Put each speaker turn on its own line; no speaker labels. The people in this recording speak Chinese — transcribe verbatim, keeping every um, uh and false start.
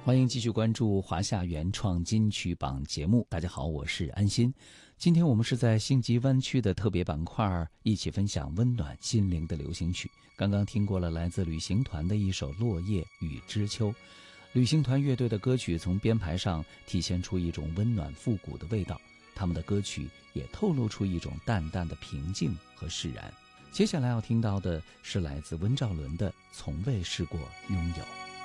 欢迎继续关注华夏原创金曲榜节目。大家好，我是安心。今天我们是在星级湾区的特别板块，一起分享温暖心灵的流行曲。刚刚听过了来自旅行团的一首《落叶与知秋》。旅行团乐队的歌曲从编排上体现出一种温暖复古的味道，他们的歌曲也透露出一种淡淡的平静和释然。接下来要听到的是来自温兆伦的《从未试过拥有》。